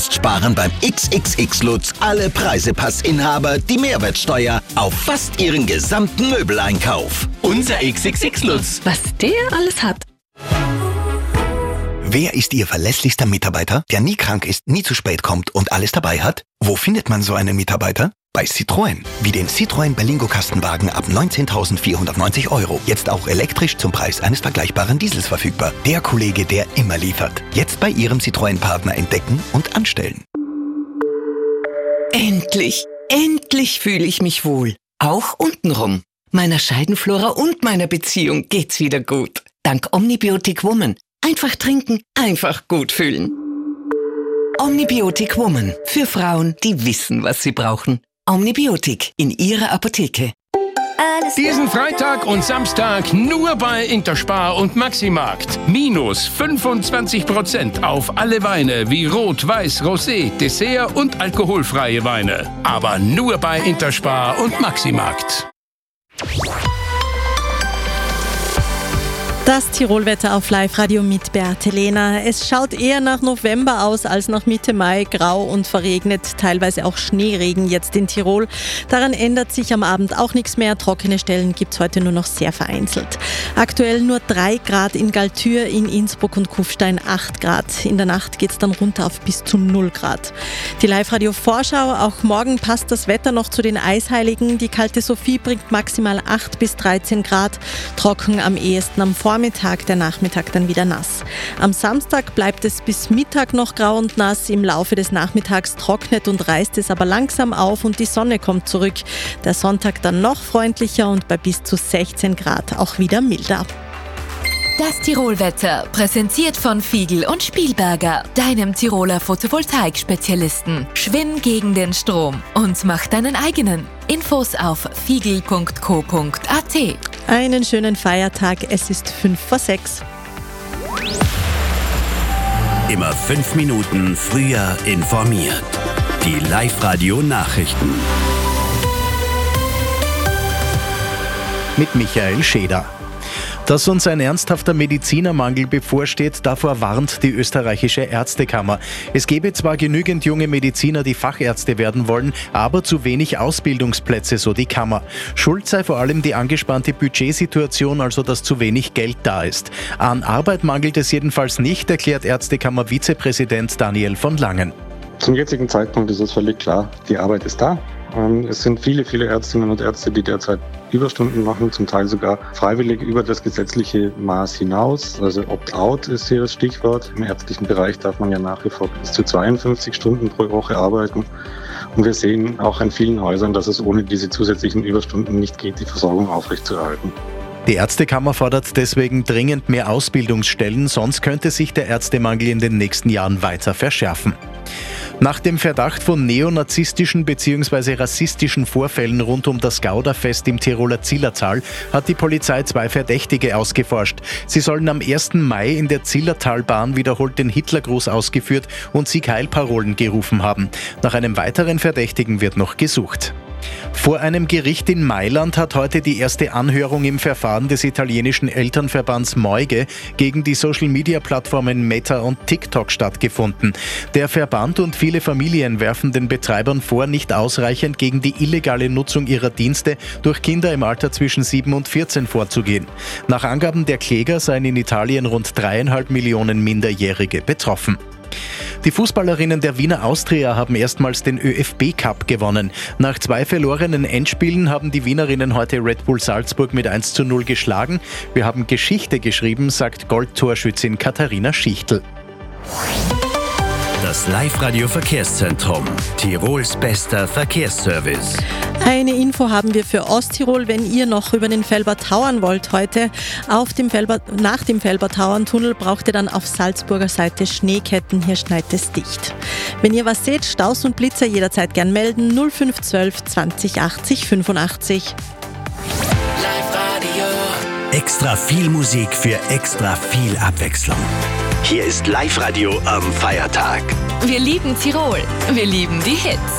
Jetzt sparen beim XXX-Lutz alle Preisepassinhaber die Mehrwertsteuer auf fast ihren gesamten Möbeleinkauf. Unser XXX-Lutz. Was der alles hat. Wer ist Ihr verlässlichster Mitarbeiter, der nie krank ist, nie zu spät kommt und alles dabei hat? Wo findet man so einen Mitarbeiter? Bei Citroën. Wie den Citroën Berlingo Kastenwagen ab 19.490 €. Jetzt auch elektrisch zum Preis eines vergleichbaren Diesels verfügbar. Der Kollege, der immer liefert. Jetzt bei Ihrem Citroën-Partner entdecken und anstellen. Endlich fühle ich mich wohl. Auch untenrum. Meiner Scheidenflora und meiner Beziehung geht's wieder gut. Dank Omnibiotic Woman. Einfach trinken, einfach gut fühlen. Omnibiotic Woman. Für Frauen, die wissen, was sie brauchen. Omnibiotic in Ihrer Apotheke. Diesen Freitag und Samstag nur bei Interspar und Maximarkt. Minus 25% auf alle Weine wie Rot, Weiß, Rosé, Dessert und alkoholfreie Weine. Aber nur bei Interspar und Maximarkt. Das Tirolwetter auf Live-Radio mit Beate Lehner. Es schaut eher nach November aus als nach Mitte Mai. Grau und verregnet, teilweise auch Schneeregen jetzt in Tirol. Daran ändert sich am Abend auch nichts mehr. Trockene Stellen gibt es heute nur noch sehr vereinzelt. Aktuell nur 3 Grad in Galtür, in Innsbruck und Kufstein 8 Grad. In der Nacht geht es dann runter auf bis zu 0 Grad. Die Live-Radio-Vorschau. Auch morgen passt das Wetter noch zu den Eisheiligen. Die kalte Sophie bringt maximal 8 bis 13 Grad. Trocken am ehesten am Vormittag, der Nachmittag dann wieder nass. Am Samstag bleibt es bis Mittag noch grau und nass. Im Laufe des Nachmittags trocknet und reißt es aber langsam auf und die Sonne kommt zurück. Der Sonntag dann noch freundlicher und bei bis zu 16 Grad auch wieder milder. Das Tirolwetter, präsentiert von Fiegl und Spielberger, deinem Tiroler Photovoltaik-Spezialisten. Schwimm gegen den Strom und mach deinen eigenen. Infos auf fiegl.co.at. Einen schönen Feiertag, es ist 5:06. Immer 5 Minuten früher informiert. Die Live-Radio-Nachrichten. Mit Michael Scheder. Dass uns ein ernsthafter Medizinermangel bevorsteht, davor warnt die österreichische Ärztekammer. Es gebe zwar genügend junge Mediziner, die Fachärzte werden wollen, aber zu wenig Ausbildungsplätze, so die Kammer. Schuld sei vor allem die angespannte Budgetsituation, also dass zu wenig Geld da ist. An Arbeit mangelt es jedenfalls nicht, erklärt Ärztekammer-Vizepräsident Daniel von Langen. Zum jetzigen Zeitpunkt ist es völlig klar, die Arbeit ist da. Es sind viele Ärztinnen und Ärzte, die derzeit Überstunden machen, zum Teil sogar freiwillig über das gesetzliche Maß hinaus. Also Opt-out ist hier das Stichwort. Im ärztlichen Bereich darf man ja nach wie vor bis zu 52 Stunden pro Woche arbeiten. Und wir sehen auch in vielen Häusern, dass es ohne diese zusätzlichen Überstunden nicht geht, die Versorgung aufrechtzuerhalten. Die Ärztekammer fordert deswegen dringend mehr Ausbildungsstellen, sonst könnte sich der Ärztemangel in den nächsten Jahren weiter verschärfen. Nach dem Verdacht von neonazistischen bzw. rassistischen Vorfällen rund um das Gauderfest im Tiroler Zillertal hat die Polizei 2 Verdächtige ausgeforscht. Sie sollen am 1. Mai in der Zillertalbahn wiederholt den Hitlergruß ausgeführt und Sieg-Heil-Parolen gerufen haben. Nach einem weiteren Verdächtigen wird noch gesucht. Vor einem Gericht in Mailand hat heute die erste Anhörung im Verfahren des italienischen Elternverbands Moige gegen die Social-Media-Plattformen Meta und TikTok stattgefunden. Der Verband und viele Familien werfen den Betreibern vor, nicht ausreichend gegen die illegale Nutzung ihrer Dienste durch Kinder im Alter zwischen 7 und 14 vorzugehen. Nach Angaben der Kläger seien in Italien rund 3,5 Millionen Minderjährige betroffen. Die Fußballerinnen der Wiener Austria haben erstmals den ÖFB-Cup gewonnen. Nach 2 verlorenen Endspielen haben die Wienerinnen heute Red Bull Salzburg mit 1:0 geschlagen. Wir haben Geschichte geschrieben, sagt Goldtorschützin Katharina Schichtl. Das Live-Radio-Verkehrszentrum. Tirols bester Verkehrsservice. Eine Info haben wir für Osttirol, wenn ihr noch über den Felbertauern wollt heute. Nach dem Felbertauerntunnel braucht ihr dann auf Salzburger Seite Schneeketten, hier schneit es dicht. Wenn ihr was seht, Staus und Blitzer jederzeit gern melden, 0512 20 80 85. Live-Radio. Extra viel Musik für extra viel Abwechslung. Hier ist Live-Radio am Feiertag. Wir lieben Tirol, wir lieben die Hits.